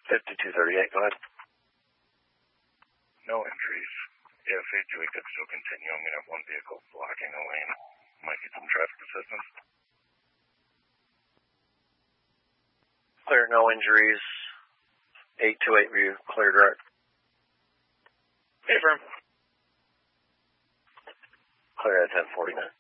5238, go ahead. No injuries. If 828 could still continue, I'm going to have one vehicle blocking a lane. Might need some traffic assistance. Clear, no injuries. 828 view, clear direct. Hey, firm. Clear at 1049.